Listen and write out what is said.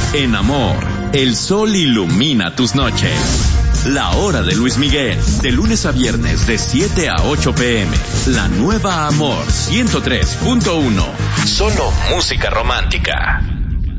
En amor, el sol ilumina tus noches. La hora de Luis Miguel, de lunes a viernes de 7 a 8 p.m. La nueva Amor 103.1. Solo música romántica.